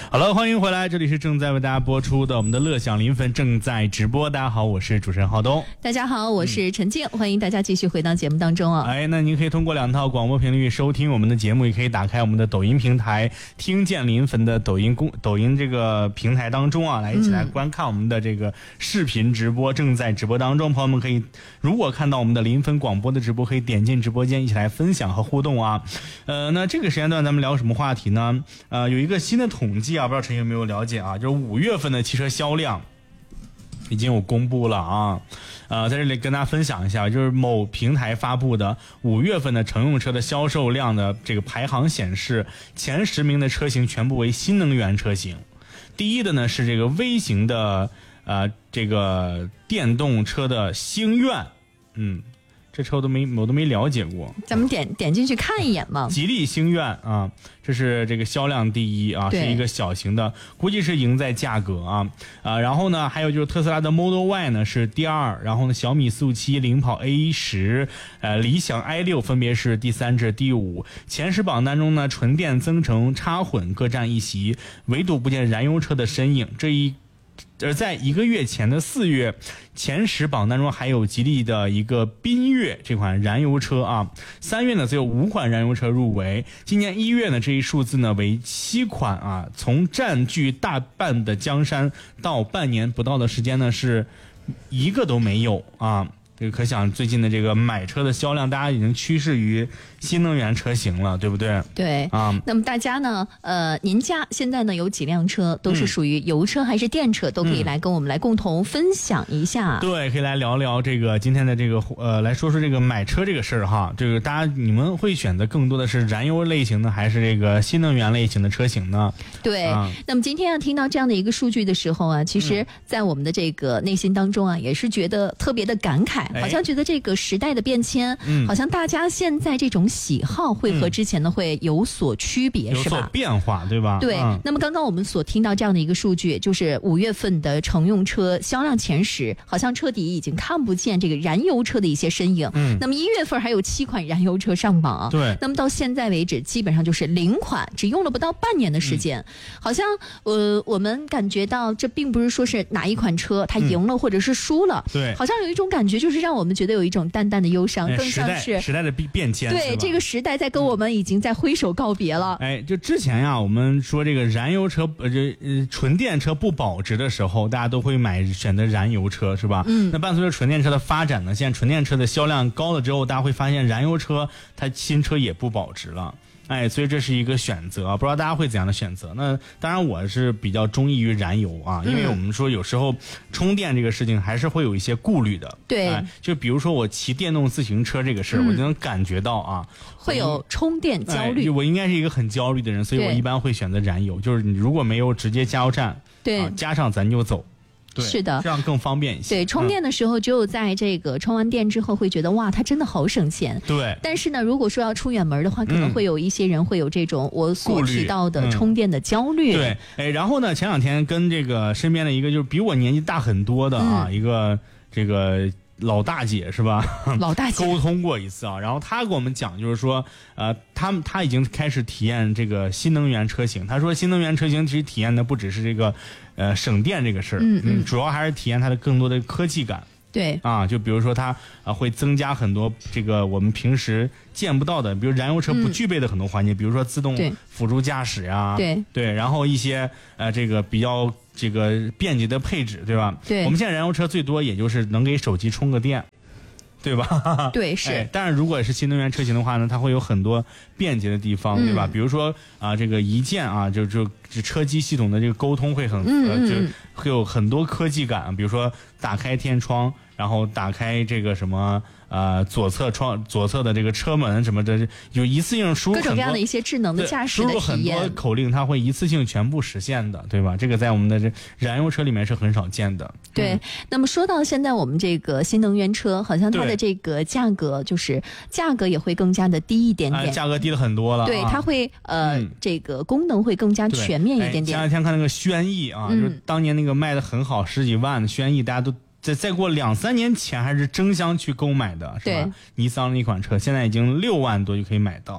好了，欢迎回来，这里是正在为大家播出的我们的乐享临汾正在直播。大家好，我是主持人浩东。 大家好，我是陈静，欢迎大家继续回到节目当中啊。 那您可以通过2套广播频率收听我们的节目，也可以打开我们的抖音平台，听见临汾的抖音这个平台当中啊，来一起来观看我们的这个视频直播，正在直播当中。朋友们可以如果看到我们的临汾广播的直播，可以点进直播间一起来分享和互动啊。那这个时间段咱们聊什么话题呢？有一个新的统计啊，不知道陈有没有了解啊，就是5月份的汽车销量已经有公布了啊。在这里跟大家分享一下，就是某平台发布的5月份的乘用车的销售量的这个排行显示，前10名的车型全部为新能源车型。第一的呢是这个微型的这个电动车的星愿，这车我都没了解过， 咱们点进去看一眼嘛。 吉利星愿啊，这是这个销量第一啊，是一个小型的，估计是赢在价格啊。然后呢，还有就是特斯拉的 Model Y 呢是第2，然后呢小米457、领跑 A10、理想 i6 分别是第3至第5。前10榜当中呢，纯电、增程、插混各占一席，唯独不见燃油车的身影。而在1个月前的4月，前10榜当中还有吉利的一个缤越这款燃油车啊。3月呢则有5款燃油车入围。今年1月呢这一数字呢为7款啊，从占据大半的江山到半年不到的时间呢是一个都没有啊。这个可想最近的这个买车的销量，大家已经趋势于新能源车型了，对不对？ 对啊。那么大家呢，您家现在呢有几辆车，都是属于油车还是电车，都可以来跟我们来共同分享一下。 对，可以来聊聊这个今天的这个来说说这个买车这个事儿哈。这个你们会选择更多的是燃油类型的，还是这个新能源类型的车型呢？ 对。那么今天听到这样的一个数据的时候啊，其实在我们的这个内心当中啊，也是觉得特别的感慨。好像觉得这个时代的变迁，好像大家现在这种喜好会和之前的会有所区别，是吧？ 有所变化，对吧？ 对。那么刚刚我们所听到这样的一个数据，就是5月份的乘用车销量前10，好像彻底已经看不见这个燃油车的一些身影。那么1月份还有7款燃油车上榜。 对。 那么到现在为止，基本上就是0款，只用了不到半年的时间。好像我们感觉到这并不是说是哪一款车它赢了或者是输了。 对。 好像有一种感觉，就是让我们觉得有一种淡淡的忧伤，更像是时代的变迁。 对，这个时代在跟我们已经在挥手告别了。 就之前呀，我们说这个燃油车纯电车不保值的时候，大家都会选择燃油车，是吧？那伴随着纯电车的发展呢，现在纯电车的销量高了之后，大家会发现燃油车它新车也不保值了。所以这是一个选择，不知道大家会怎样的选择。那当然我是比较中意于燃油啊，因为我们说有时候充电这个事情还是会有一些顾虑的。 对。 就比如说我骑电动自行车这个事儿，我就能感觉到啊， 会有充电焦虑。 我应该是一个很焦虑的人，所以我一般会选择燃油。就是你如果没有直接加油站， 对， 加上咱就走。对， 是的， 这样更方便一些。 对，充电的时候只有在这个充完电之后会觉得哇，它真的好省钱。 对。 但是呢，如果说要出远门的话，可能会有一些人会有这种我所提到的充电的焦虑。 对。然后呢，前2天跟这个身边的一个就是比我年纪大很多的一个这个老大姐是吧？ 老大姐沟通过一次啊，然后她跟我们讲，就是说，她已经开始体验这个新能源车型。她说，新能源车型其实体验的不只是这个省电这个事儿，主要还是体验它的更多的科技感。 对啊，就比如说它会增加很多这个我们平时见不到的，比如燃油车不具备的很多环节，比如说自动辅助驾驶呀，对，然后一些这个比较这个便捷的配置，对吧？ 对， 我们现在燃油车最多也就是能给手机充个电。对吧？ 对，是。 但是如果是新能源车型的话呢，它会有很多便捷的地方，对吧？比如说这个一键就车机系统的这个沟通会就会有很多科技感，比如说打开天窗，然后打开这个什么左侧的这个车门什么的，有一次性输入各种各样的一些智能的驾驶的体验， 输入很多口令，它会一次性全部实现的，对吧？这个在我们的这燃油车里面是很少见的。 对，那么说到现在我们这个新能源车，好像它的这个价格也会更加的低一点点， 价格低了很多了。 对，它会这个功能会更加全面一点点。 前2天看那个轩逸啊，就是当年那个卖的很好10几万的轩逸，大家都再过2-3年前还是争相去购买的，是吧？尼桑的一款车现在已经6万多就可以买到。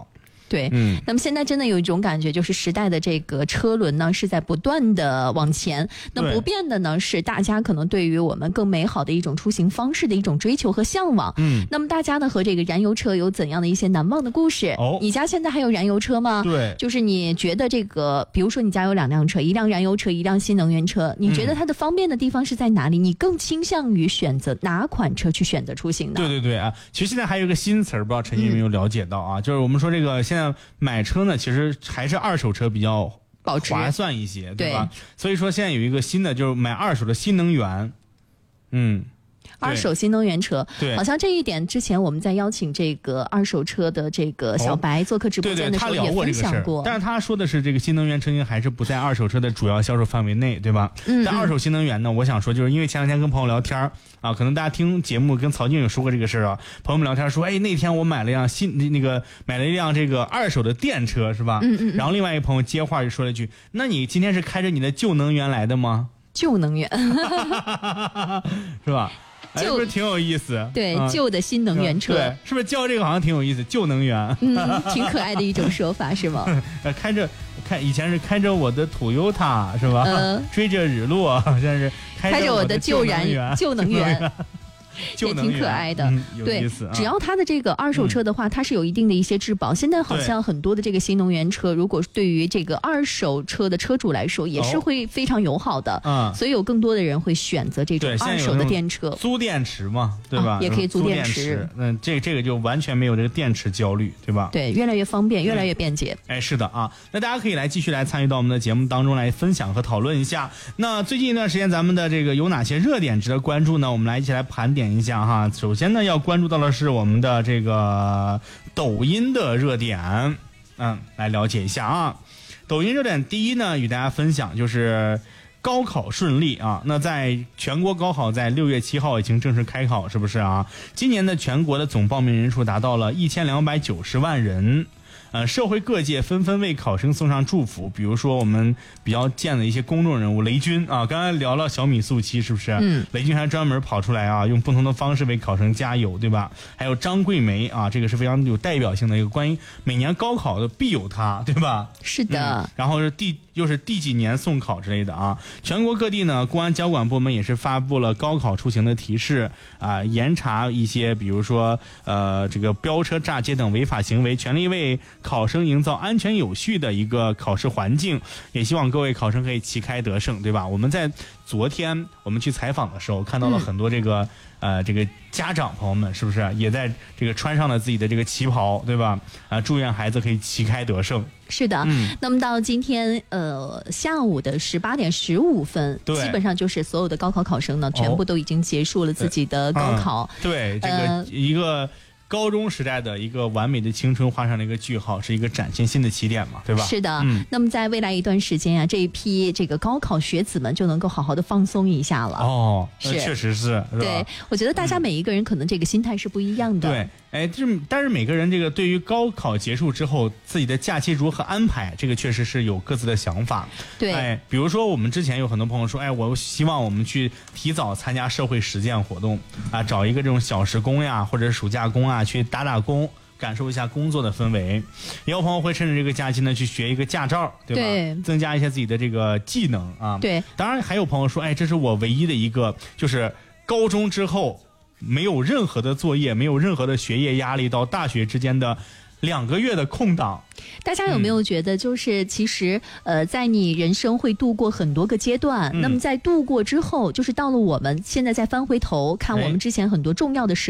对，那么现在真的有一种感觉，就是时代的这个车轮呢是在不断的往前，那不变的呢是大家可能对于我们更美好的一种出行方式的一种追求和向往。那么大家呢和这个燃油车有怎样的一些难忘的故事？你家现在还有燃油车吗？ 对， 就是你觉得这个，比如说你家有2辆车，一辆燃油车，一辆新能源车，你觉得它的方便的地方是在哪里？你更倾向于选择哪款车去选择出行呢？ 对啊，其实现在还有一个新词儿，不知道陈毅有没有了解到啊？就是我们说这个现在买车呢，其实还是二手车比较划算一些，对吧？所以说现在有一个新的，就是买二手的新能源， 二手新能源车， 对， 好像这一点之前我们在邀请这个二手车的这个小白做客直播间的时候也分享过， 但是他说的是这个新能源车型还是不在二手车的主要销售范围内，对吧？但二手新能源呢，我想说就是因为前两天跟朋友聊天啊，可能大家听节目跟曹静有说过这个事啊，朋友们聊天说，哎，那天我买了一辆这个二手的电车，是吧？然后另外一个朋友接话就说了一句，那你今天是开着你的旧能源来的吗？ 旧能源是吧？是不是挺有意思？ 对，旧的新能源车， 对，是不是叫这个好像挺有意思？旧能源， 挺可爱的一种说法，是吗？ 以前是开着我的 Toyota 是吧？追着日落，现在是开着我的旧能源。 也挺可爱的，对，只要它的这个二手车的话，它是有一定的一些质保。现在好像很多的这个新能源车，如果对于这个二手车的车主来说，也是会非常友好的。所以有更多的人会选择这种二手的电车， 租电池嘛，对吧？ 也可以租电池。 这个就完全没有这个电池焦虑，对吧？ 对，越来越方便，越来越便捷。 是的啊，那大家可以继续来参与到我们的节目当中来分享和讨论一下。那最近一段时间咱们的这个有哪些热点值得关注呢？我们一起来盘点一下哈。首先呢，要关注到的是我们的这个抖音的热点，来了解一下啊。抖音热点第一呢，与大家分享就是高考顺利啊。那在全国高考在6月7号已经正式开考，是不是啊？今年的全国的总报名人数达到了1290万人。社会各界纷纷为考生送上祝福，比如说我们比较见的一些公众人物雷军啊，刚才聊了小米速七，是不是？雷军还专门跑出来啊，用不同的方式为考生加油，对吧？还有张桂梅啊，这个是非常有代表性的一个关于每年高考的必有他，对吧？ 是的。 然后是第几年送考之类的啊。全国各地呢，公安交管部门也是发布了高考出行的提示啊，严查一些比如说这个飙车、炸街等违法行为，全力为考生营造安全有序的一个考试环境，也希望各位考生可以旗开得胜，对吧？我们在昨天我们去采访的时候，看到了很多这个家长朋友们，是不是也在这个穿上了自己的这个旗袍，对吧？祝愿孩子可以旗开得胜。 是的，那么到今天下午的18点15分，基本上就是所有的高考考生呢，全部都已经结束了自己的高考。 对，这个一个高中时代的一个完美的青春画上了一个句号，是一个崭新新的起点嘛，对吧？ 是的。那么在未来一段时间啊，这一批这个高考学子们就能够好好的放松一下了。 确实是。 对，我觉得大家每一个人可能这个心态是不一样的。 对。但是每个人这个对于高考结束之后自己的假期如何安排，这个确实是有各自的想法。 对， 比如说我们之前有很多朋友说，我希望我们去提早参加社会实践活动啊，找一个这种小时工呀，或者暑假工啊，去打工，感受一下工作的氛围。也有朋友会趁着这个假期呢去学一个驾照，对吧？ 对， 增加一下自己的这个技能啊。 对， 当然还有朋友说，这是我唯一的一个，就是高中之后没有任何的作业，没有任何的学业压力，到大学之间的2个月的空档。 大家有没有觉得就是其实在你人生会度过很多个阶段，那么在度过之后，就是到了我们现在再翻回头看我们之前很多重要的时